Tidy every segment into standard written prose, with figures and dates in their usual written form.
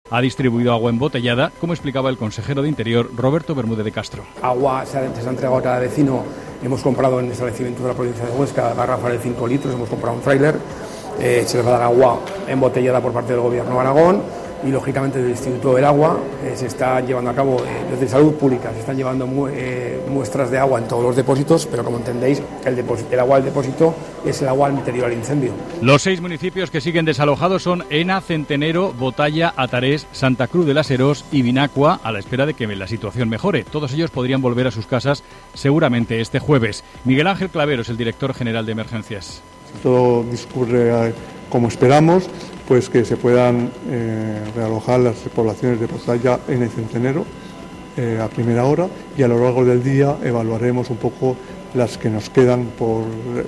ha distribuido agua embotellada, como explicaba el consejero de Interior, Roberto Bermúdez de Castro. Agua se ha entregado a cada vecino. Hemos comprado en el establecimiento de la provincia de Huesca garrafas de 5 litros, hemos comprado un tráiler. Se les va a dar agua embotellada por parte del Gobierno de Aragón y, lógicamente, del Instituto del Agua se está llevando a cabo, desde Salud Pública, se están llevando muestras de agua en todos los depósitos, pero, como entendéis, el agua del depósito es el agua anterior al incendio. Los 6 municipios que siguen desalojados son Ena, Centenero, Botalla, Atarés, Santa Cruz de las Herós y Vinacua, a la espera de que la situación mejore. Todos ellos podrían volver a sus casas seguramente este jueves. Miguel Ángel Clavero es el director general de Emergencias. Si todo discurre como esperamos, pues que se puedan realojar las poblaciones de Botalla en el Centenero a primera hora, y a lo largo del día evaluaremos un poco las que nos quedan por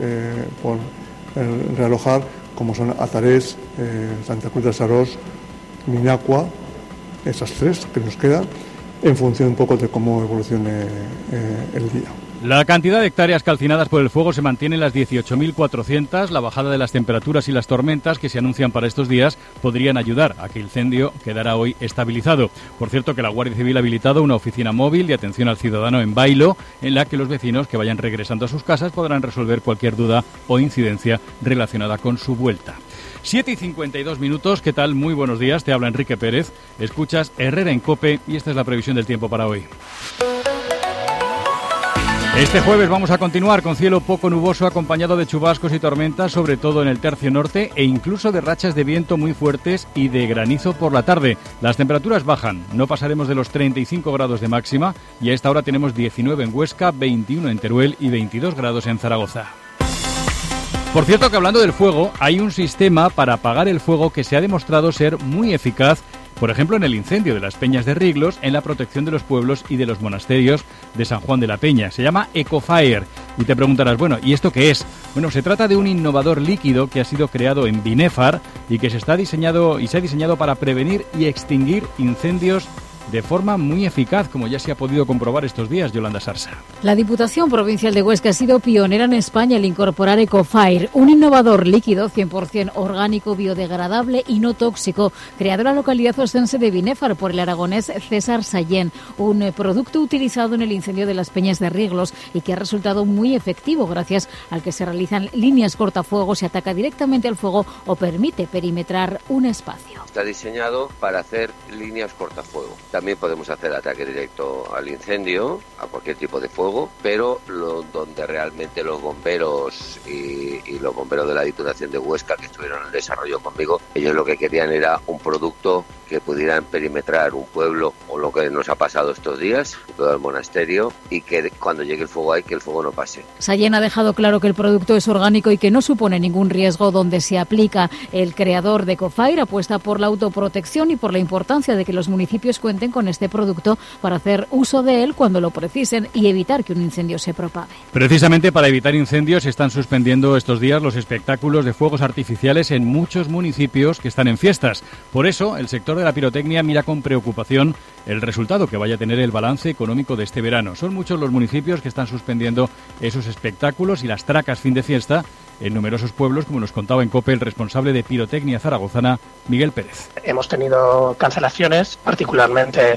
realojar, como son Atarés, Santa Cruz de las Herós, Vinacua, esas 3 que nos quedan, en función un poco de cómo evolucione el día. La cantidad de hectáreas calcinadas por el fuego se mantiene en las 18.400. La bajada de las temperaturas y las tormentas que se anuncian para estos días podrían ayudar a que el incendio quedara hoy estabilizado. Por cierto, que la Guardia Civil ha habilitado una oficina móvil de atención al ciudadano en Bailo, en la que los vecinos que vayan regresando a sus casas podrán resolver cualquier duda o incidencia relacionada con su vuelta. 7:52, ¿qué tal? Muy buenos días, te habla Enrique Pérez, escuchas Herrera en COPE y esta es la previsión del tiempo para hoy. Este jueves vamos a continuar con cielo poco nuboso acompañado de chubascos y tormentas, sobre todo en el tercio norte, e incluso de rachas de viento muy fuertes y de granizo por la tarde. Las temperaturas bajan, no pasaremos de los 35 grados de máxima y a esta hora tenemos 19 en Huesca, 21 en Teruel y 22 grados en Zaragoza. Por cierto, que hablando del fuego, hay un sistema para apagar el fuego que se ha demostrado ser muy eficaz, por ejemplo, en el incendio de las Peñas de Riglos, en la protección de los pueblos y de los monasterios de San Juan de la Peña. Se llama Ecofire. Y te preguntarás, bueno, ¿y esto qué es? Bueno, se trata de un innovador líquido que ha sido creado en Binefar y que se ha diseñado para prevenir y extinguir incendios de forma muy eficaz, como ya se ha podido comprobar estos días, Yolanda Sarsa. La Diputación Provincial de Huesca ha sido pionera en España al incorporar Ecofire, un innovador líquido 100% orgánico, biodegradable y no tóxico, creado en la localidad ostense de Binefar por el aragonés César Sallén, un producto utilizado en el incendio de las Peñas de Riglos y que ha resultado muy efectivo gracias al que se realizan líneas cortafuegos, se ataca directamente al fuego o permite perimetrar un espacio. Está diseñado para hacer líneas cortafuego. También podemos hacer ataque directo al incendio, a cualquier tipo de fuego, pero donde realmente los bomberos y los bomberos de la Diputación de Huesca, que estuvieron en el desarrollo conmigo, ellos lo que querían era un producto que pudieran perimetrar un pueblo, o lo que nos ha pasado estos días, todo el monasterio, y que cuando llegue el fuego que el fuego no pase. Sallén ha dejado claro que el producto es orgánico y que no supone ningún riesgo donde se aplica. El creador de Ecofire apuesta por la autoprotección y por la importancia de que los municipios cuenten con este producto para hacer uso de él cuando lo precisen y evitar que un incendio se propague. Precisamente para evitar incendios se están suspendiendo estos días los espectáculos de fuegos artificiales en muchos municipios que están en fiestas. Por eso, el sector de la pirotecnia mira con preocupación el resultado que vaya a tener el balance económico de este verano. Son muchos los municipios que están suspendiendo esos espectáculos y las tracas fin de fiesta en numerosos pueblos, como nos contaba en COPE el responsable de pirotecnia zaragozana, Miguel Pérez. Hemos tenido cancelaciones, particularmente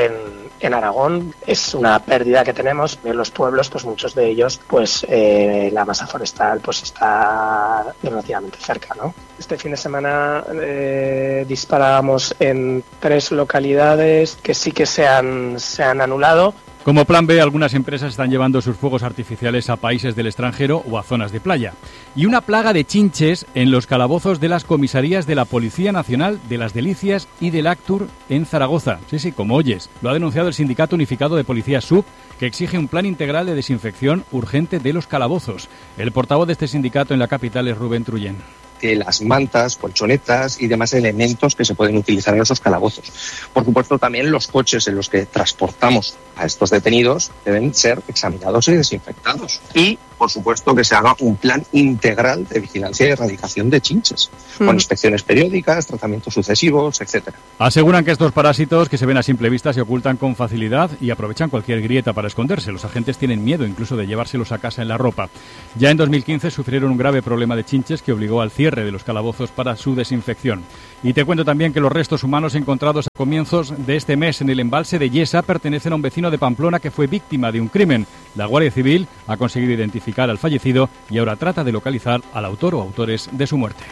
en Aragón. Es una pérdida que tenemos en los pueblos, pues muchos de ellos, pues la masa forestal pues está relativamente cerca, ¿no? Este fin de semana disparábamos en 3 localidades que sí que se han anulado. Como plan B, algunas empresas están llevando sus fuegos artificiales a países del extranjero o a zonas de playa. Y una plaga de chinches en los calabozos de las comisarías de la Policía Nacional de las Delicias y del Actur en Zaragoza. Sí, como oyes. Lo ha denunciado el Sindicato Unificado de Policía SUB, que exige un plan integral de desinfección urgente de los calabozos. El portavoz de este sindicato en la capital es Rubén Trullén. Que las mantas, colchonetas y demás elementos que se pueden utilizar en esos calabozos. Por supuesto, también los coches en los que transportamos a estos detenidos deben ser examinados y desinfectados. Y por supuesto, que se haga un plan integral de vigilancia y erradicación de chinches, con inspecciones periódicas, tratamientos sucesivos, etcétera. Aseguran que estos parásitos, que se ven a simple vista, se ocultan con facilidad y aprovechan cualquier grieta para esconderse. Los agentes tienen miedo incluso de llevárselos a casa en la ropa. Ya en 2015 sufrieron un grave problema de chinches que obligó al cierre de los calabozos para su desinfección. Y te cuento también que los restos humanos encontrados a comienzos de este mes en el embalse de Yesa pertenecen a un vecino de Pamplona que fue víctima de un crimen. La Guardia Civil ha conseguido identificar al fallecido y ahora trata de localizar al autor o autores de su muerte.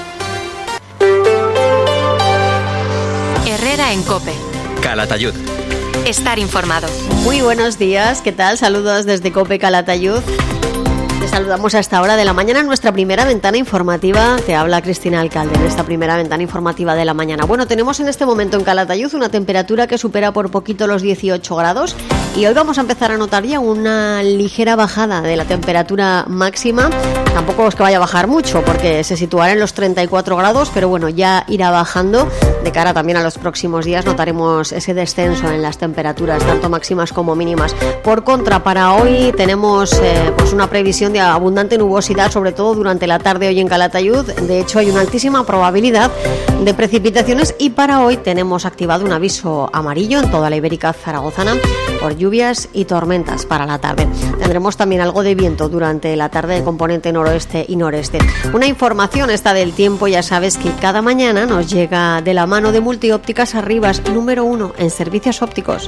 Herrera en COPE. Calatayud. Estar informado. Muy buenos días, ¿qué tal? Saludos desde COPE Calatayud. Te saludamos a esta hora de la mañana en nuestra primera ventana informativa. Te habla Cristina Alcalde en esta primera ventana informativa de la mañana. Bueno, tenemos en este momento en Calatayud una temperatura que supera por poquito los 18 grados y hoy vamos a empezar a notar ya una ligera bajada de la temperatura máxima. Tampoco es que vaya a bajar mucho porque se situará en los 34 grados, pero bueno, ya irá bajando. De cara también a los próximos días notaremos ese descenso en las temperaturas, tanto máximas como mínimas. Por contra, para hoy tenemos pues una previsión de abundante nubosidad, sobre todo durante la tarde hoy en Calatayud. De hecho, hay una altísima probabilidad de precipitaciones y para hoy tenemos activado un aviso amarillo en toda la ibérica zaragozana por lluvias y tormentas para la tarde. Tendremos también algo de viento durante la tarde de componente noroeste y noreste. Una información esta del tiempo, ya sabes que cada mañana nos llega de la mano de Multiópticas Arribas, número 1 en servicios ópticos.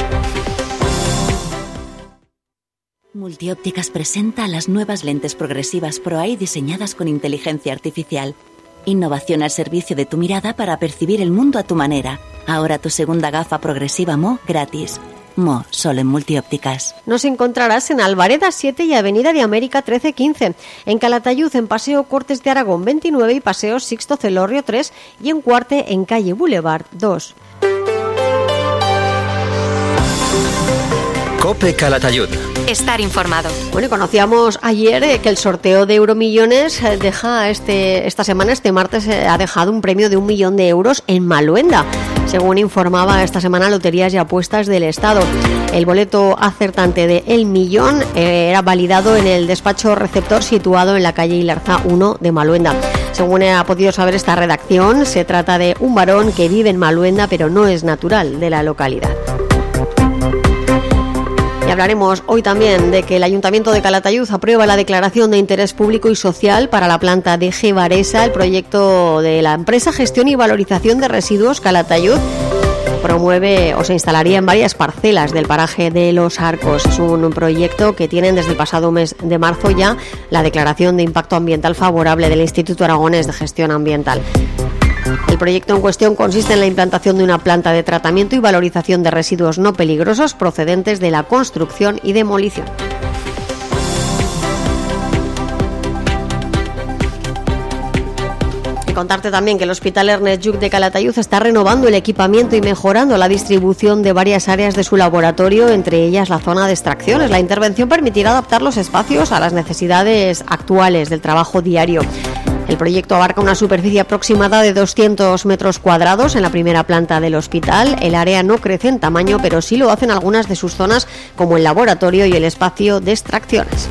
Multiópticas presenta las nuevas lentes progresivas Pro-Eye diseñadas con inteligencia artificial. Innovación al servicio de tu mirada para percibir el mundo a tu manera. Ahora tu segunda gafa progresiva Mo gratis. Mo, solo en Multiópticas. Nos encontrarás en Alvareda 7 y Avenida de América 13-15, en Calatayud en Paseo Cortes de Aragón 29 y Paseo Sixto Celorrio 3 y en Cuarte en Calle Boulevard 2. COPE Calatayud. Estar informado. Bueno, conocíamos ayer que el sorteo de Euromillones deja esta semana, este martes, ha dejado un premio de 1 millón de euros en Maluenda, según informaba esta semana Loterías y Apuestas del Estado. El boleto acertante de El Millón era validado en el despacho receptor situado en la calle Ilarza 1 de Maluenda. Según ha podido saber esta redacción, se trata de un varón que vive en Maluenda pero no es natural de la localidad. Y hablaremos hoy también de que el Ayuntamiento de Calatayud aprueba la declaración de interés público y social para la planta de Gevaresa. El proyecto de la empresa Gestión y Valorización de Residuos Calatayud promueve o se instalaría en varias parcelas del paraje de Los Arcos. Es un proyecto que tienen desde el pasado mes de marzo ya la declaración de impacto ambiental favorable del Instituto Aragonés de Gestión Ambiental. El proyecto en cuestión consiste en la implantación de una planta de tratamiento y valorización de residuos no peligrosos procedentes de la construcción y demolición. Y contarte también que el Hospital Ernest Lluch de Calatayud está renovando el equipamiento y mejorando la distribución de varias áreas de su laboratorio, entre ellas la zona de extracciones. La intervención permitirá adaptar los espacios a las necesidades actuales del trabajo diario. El proyecto abarca una superficie aproximada de 200 metros cuadrados en la primera planta del hospital. El área no crece en tamaño, pero sí lo hacen algunas de sus zonas, como el laboratorio y el espacio de extracciones.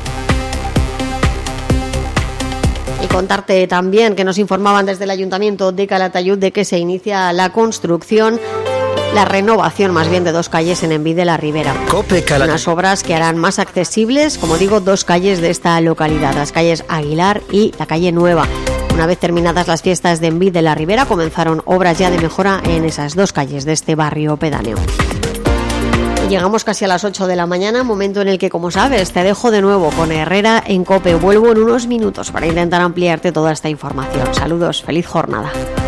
Y contarte también que nos informaban desde el Ayuntamiento de Calatayud de que se inicia la construcción, la renovación más bien, de 2 calles en Envid de la Ribera. Unas obras que harán más accesibles, como digo, 2 calles de esta localidad, las calles Aguilar y la calle Nueva. Una vez terminadas las fiestas de Envid de la Ribera, comenzaron obras ya de mejora en esas 2 calles de este barrio pedáneo. Y llegamos casi a las 8 de la mañana, momento en el que, como sabes, te dejo de nuevo con Herrera en COPE. Vuelvo en unos minutos para intentar ampliarte toda esta información. Saludos, feliz jornada.